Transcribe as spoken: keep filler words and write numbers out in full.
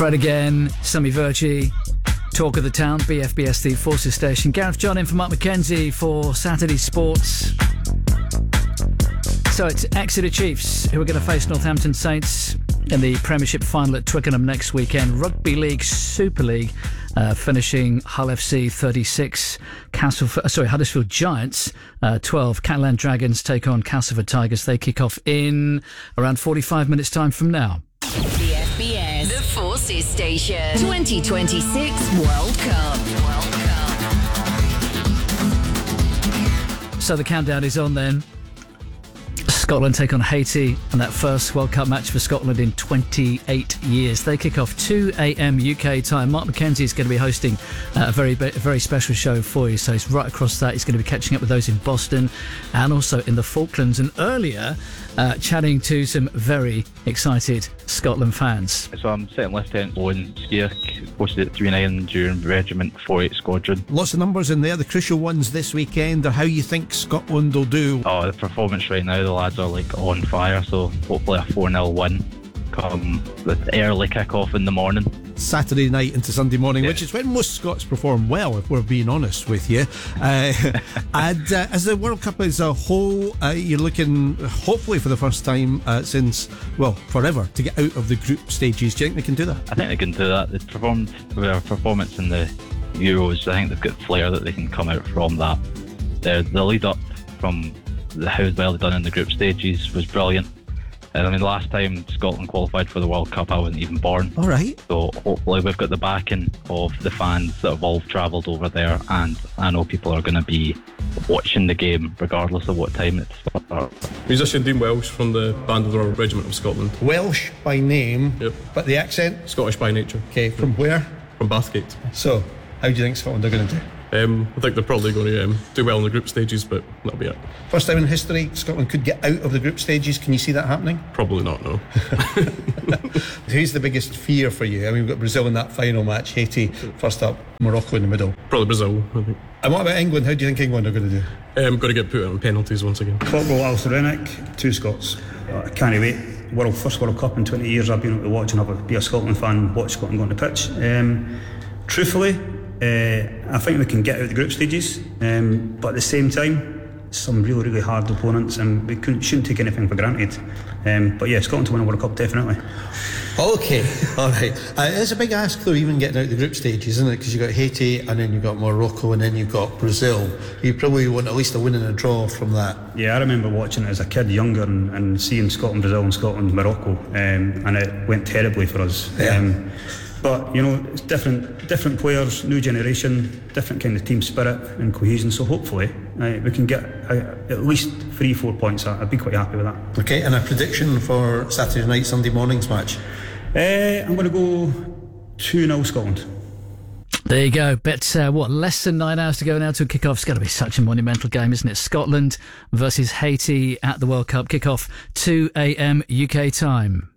Fred again, Sammy Virgie, Talk of the Town, B F B S, the Forces Station. Gareth John in for Mark McKenzie for Saturday Sports. So it's Exeter Chiefs who are going to face Northampton Saints in the Premiership final at Twickenham next weekend. Rugby League Super League uh, finishing Hull F C thirty-six, Castleford, sorry, Huddersfield Giants uh, twelve. Catalan Dragons take on Castleford Tigers. They kick off in around forty-five minutes time from now. B F B S, the Forces Station, twenty twenty-six World Cup. World Cup. So the countdown is on then. Scotland take on Haiti, and that first World Cup match for Scotland in twenty-eight years. They kick off two a.m. U K time. Mark McKenzie is going to be hosting uh, a very, a very special show for you. So he's right across that. He's going to be catching up with those in Boston and also in the Falklands. And earlier, uh, chatting to some very excited Scotland fans. So I'm Second Lieutenant Owen Skier, posted at three nine Enduring Regiment forty-eight Squadron. Lots of numbers in there. The crucial ones this weekend are how you think Scotland will do. Oh, the performance right now, the lads are like on fire, so hopefully a four nil win come the early kick-off in the morning. Saturday night into Sunday morning, yeah. Which is when most Scots perform well, if we're being honest with you. Uh, and uh, as the World Cup as a whole, uh, you're looking, hopefully for the first time uh, since, well, forever, to get out of the group stages. Do you think they can do that? I think they can do that. They performed with their performance in the Euros. I think they've got flair that they can come out from that. The, the lead up from the, how well they've done in the group stages was brilliant. And I mean, last time Scotland qualified for the World Cup, I wasn't even born. All right. So hopefully we've got the backing of the fans that have all travelled over there, and I know people are going to be watching the game regardless of what time it starts. Musician Dean Welsh from the Band of the Royal Regiment of Scotland. Welsh by name, yep. But the accent? Scottish by nature. Okay, from where? From Bathgate. So, how do you think Scotland are going to do? Um, I think they're probably going to um, do well in the group stages, but that'll be it. First time in history Scotland could get out of the group stages. Can you see that happening? Probably not, no. Who's the biggest fear for you? I mean, we've got Brazil in that final match, Haiti first up, Morocco in the middle. Probably Brazil, I think. And what about England? How do you think England are going to do? Um, got to get put on penalties once again. Corporal Alcerenic, two Scots. I can't wait. World First World Cup in twenty years I've been able to watch, and I'll be a Scotland fan, watch Scotland go on the pitch. Um, truthfully, Uh, I think we can get out of the group stages, um, but at the same time, some really, really hard opponents, and we couldn't, shouldn't take anything for granted. Um, but yeah, Scotland to win a World Cup, definitely. Okay, all right. Uh, it's a big ask, though, even getting out of the group stages, isn't it? Because you've got Haiti, and then you've got Morocco, and then you've got Brazil. You probably want at least a win and a draw from that. Yeah, I remember watching it as a kid, younger, and, and seeing Scotland, Brazil, and Scotland, Morocco, um, and it went terribly for us. Yeah. Um, But, you know, it's different different players, new generation, different kind of team spirit and cohesion. So hopefully uh, we can get uh, at least three, four points. I'd be quite happy with that. Okay, and a prediction for Saturday night, Sunday morning's match? Uh, I'm going to go two nil Scotland. There you go. But uh, what, less than nine hours to go now to kick off. It's going to be such a monumental game, isn't it? Scotland versus Haiti at the World Cup. Kick off two a.m. U K time.